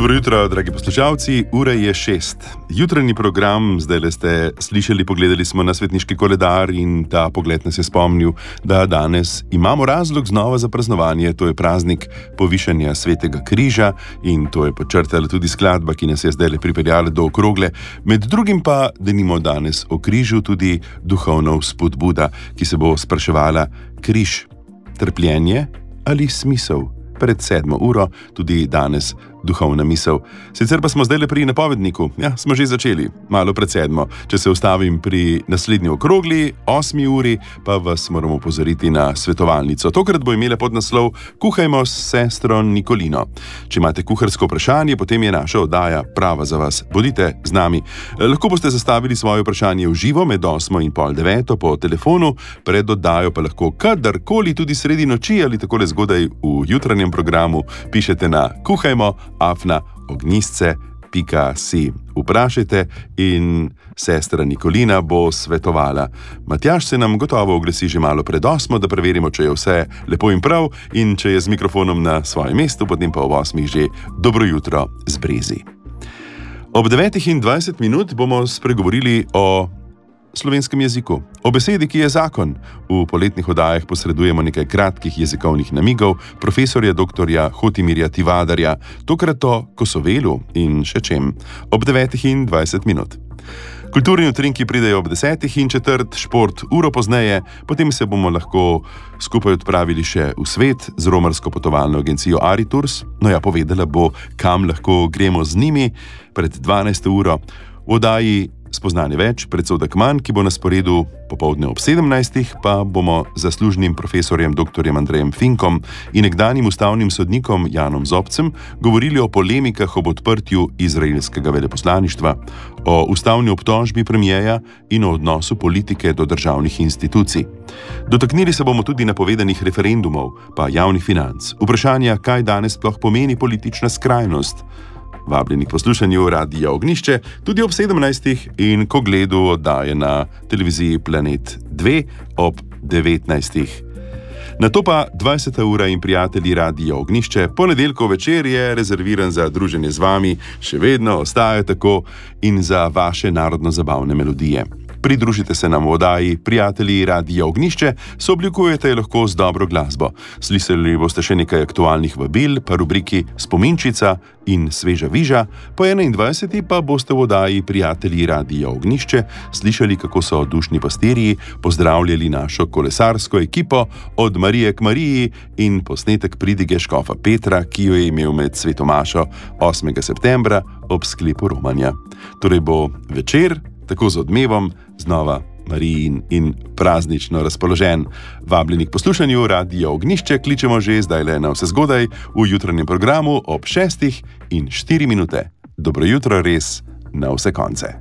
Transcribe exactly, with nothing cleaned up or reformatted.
Dobro jutro, dragi poslušalci, ura je šest. Jutranji program, zdaj le ste slišali, pogledali smo na svetniški koledar in ta pogled nas je spomnil, da danes imamo razlog znova za praznovanje, to je praznik povišanja Svetega križa in to je podčrtala tudi skladba, ki nas je zdaj le pripeljala do okrogle. Med drugim pa denimo danes o križu tudi duhovna vzpodbuda, ki se bo spraševala: križ, trpljenje ali smisel? Pred sedmo uro tudi danes duhovna misel. Sicer pa smo zdaj le pri napovedniku. Ja, smo že začeli, malo pred sedmo. Če se ustavim pri naslednji okrogli, osmi uri, pa vas moramo opozoriti na svetovalnico. Tokrat bo imela podnaslov Kuhajmo s sestro Nikolino. Če imate kuharsko vprašanje, potem je naša oddaja prava za vas. Bodite z nami. Lahko boste zastavili svoje vprašanje v živo med osmo in pol deveto po telefonu, pred oddajo pa lahko kadarkoli, tudi sredi noči ali takole zgodaj v jutranjem programu, pišete na kuhajmo afna ognjisce pika si. Vprašajte in sestra Nikolina bo svetovala. Matjaž se nam gotovo oglasi že malo pred osmo, da preverimo, če je vse lepo in prav, in če je z mikrofonom na svojem mestu, potem pa ob osmih že dobro jutro z Brezi. Ob devetih in dvajset minut bomo spregovorili o slovenskem jeziku, o besedi, ki je zakon. V poletnih oddajah posredujemo nekaj kratkih jezikovnih namigov profesorja doktorja Hotimirja Tivadarja, tokrat o Kosovelu in še čem. Ob devetih in dvajset minut. Kulturni utrinki pridejo ob desetih in četrt, šport uro pozneje, potem se bomo lahko skupaj odpravili še v svet z romarsko potovalno agencijo Ariturs. No ja, povedala bo, kam lahko gremo z njimi pred dvanajsto uro. V oddaji Spoznanje več, predsodek manj, ki bo na sporedu popoldne ob sedemnajstih, pa bomo z zaslužnim profesorjem doktorjem Andrejem Finkom in nekdanjim ustavnim sodnikom Janom Zobcem govorili o polemikah ob odprtju izraelskega veleposlaništva, o ustavni obtožbi premijeja in o odnosu politike do državnih institucij. Dotaknili se bomo tudi napovedanih referendumov, pa javnih financ, vprašanja, kaj danes sploh pomeni politična skrajnost. Vabljeni k poslušanju Radia Ognjišče tudi ob sedemnajstih in k ogledu oddaje na televiziji Planet dva ob devetnajstih. Nato pa dvajseta ura in prijatelji Radia Ognjišče, ponedeljkov večer je rezerviran za druženje z vami, še vedno ostaja tako, in za vaše narodno-zabavne melodije. Pridružite se nam v oddaji Prijatelji Radia Ognjišče, sooblikujete lahko z dobro glasbo. Slišali boste še nekaj aktualnih vabil, pa rubriki Spominčica in Sveža viža, po enaindvajseti pa boste v oddaji Prijatelji Radia Ognjišče slišali, kako so dušni pastirji pozdravljali našo kolesarsko ekipo od Marije k Mariji in posnetek pridige škofa Petra, ki jo je imel med svetomašo osmega septembra ob sklepu romanja. Torej bo večer tako z odmevom, znova Marijin in praznično razpoložen. Vabljeni k poslušanju Radia Ognjišče kličemo že zdaj le na vse zgodaj v jutranjem programu ob šestih in štiri minute. Dobro jutro res na vse konce.